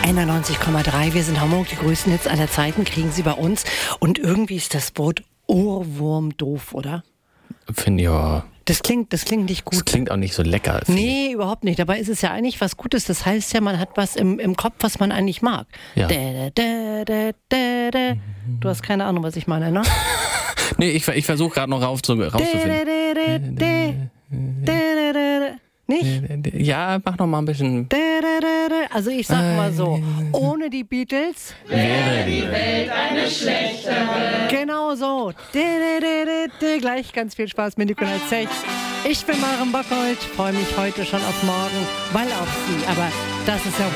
91,3, wir sind Hamburg, die größten Hits aller Zeiten kriegen Sie bei uns. Und irgendwie ist das Wort Ohrwurm doof, oder? Finde ich ja. Das klingt nicht gut. Das klingt auch nicht so lecker. Nee, überhaupt nicht. Dabei ist es ja eigentlich was Gutes. Das heißt ja, man hat was im Kopf, was man eigentlich mag. Ja. Du hast keine Ahnung, was ich meine, ne? Nee, ich versuche gerade noch rauszufinden. Nicht? Ja, mach noch mal ein bisschen. Also ich sag mal so, ohne die Beatles Wäre die Welt eine schlechtere. genau so. Gleich ganz viel Spaß mit Nikolai Zech. Ich bin Maren Bockholt, freue mich heute schon auf morgen, weil auf Sie. Aber das ist ja